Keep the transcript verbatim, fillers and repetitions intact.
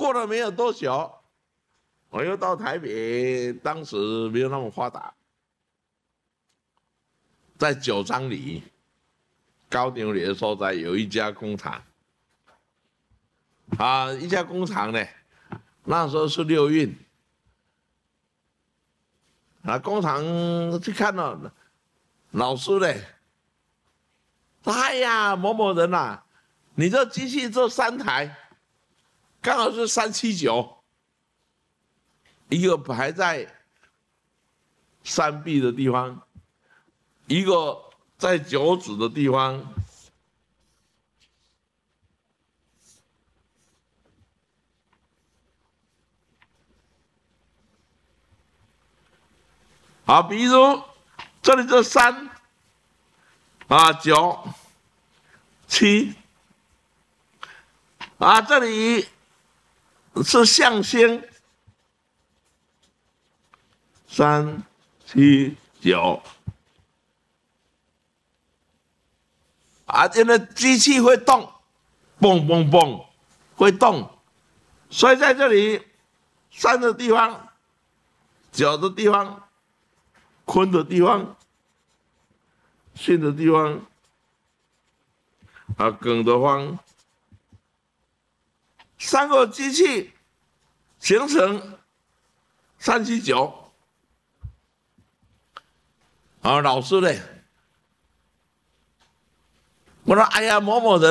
过了没有多久，我又到台北，当时没有那么发达，在九张里高牛里的所在有一家工厂，啊，一家工厂呢，那时候是六运，啊，工厂去看了，老师呢，哎呀，某某人呐，你这机器这三台，刚好是三七九，一个排在三 B 的地方，一个在九指的地方。好，比如这里这三啊九七啊，这里是象星三七九啊，因为机器会动，蹦蹦蹦会动，所以在这里三的地方、九的地方、坤的地方、巽的地方啊，庚的方，三个机器形成三七九。啊，老师呢？我说，哎呀，某某人。